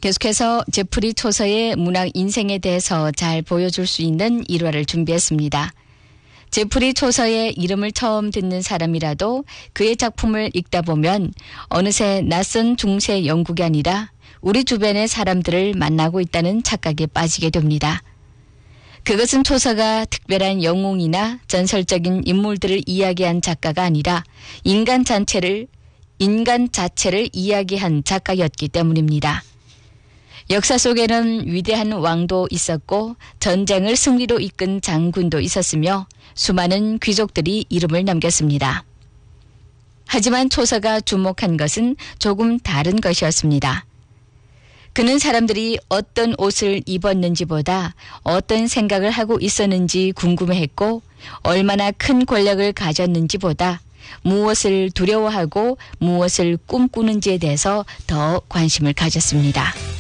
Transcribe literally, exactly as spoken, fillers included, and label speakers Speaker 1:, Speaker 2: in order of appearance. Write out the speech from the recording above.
Speaker 1: 계속해서 제프리 초서의 문학 인생에 대해서 잘 보여줄 수 있는 일화를 준비했습니다. 제프리 초서의 이름을 처음 듣는 사람이라도 그의 작품을 읽다 보면 어느새 낯선 중세 영국이 아니라 우리 주변의 사람들을 만나고 있다는 착각에 빠지게 됩니다. 그것은 초서가 특별한 영웅이나 전설적인 인물들을 이야기한 작가가 아니라 인간 자체를, 인간 자체를 이야기한 작가였기 때문입니다. 역사 속에는 위대한 왕도 있었고 전쟁을 승리로 이끈 장군도 있었으며 수많은 귀족들이 이름을 남겼습니다. 하지만 초서가 주목한 것은 조금 다른 것이었습니다. 그는 사람들이 어떤 옷을 입었는지보다 어떤 생각을 하고 있었는지 궁금해했고 얼마나 큰 권력을 가졌는지보다 무엇을 두려워하고 무엇을 꿈꾸는지에 대해서 더 관심을 가졌습니다.